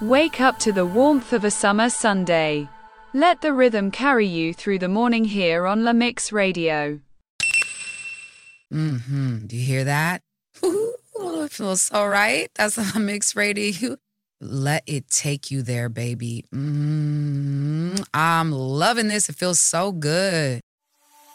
Wake up to the warmth of a summer Sunday. Let the rhythm carry you through the morning here on La Mix Radio. Do you hear that? Ooh, it feels so right. That's La Mix Radio. Let it take you there, baby. I'm loving this. It feels so good.